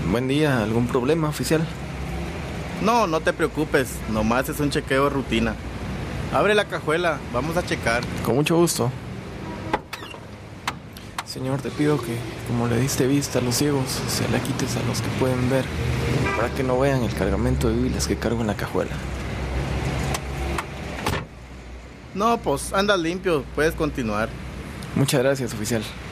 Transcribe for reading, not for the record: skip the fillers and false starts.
Buen día, ¿algún problema, oficial? No, no te preocupes, nomás es un chequeo de rutina. Abre la cajuela, vamos a checar. Con mucho gusto. Señor, te pido que, como le diste vista a los ciegos, se la quites a los que pueden ver, para que no vean el cargamento de Biblias que cargo en la cajuela. No, pues andas limpio, puedes continuar. Muchas gracias, oficial.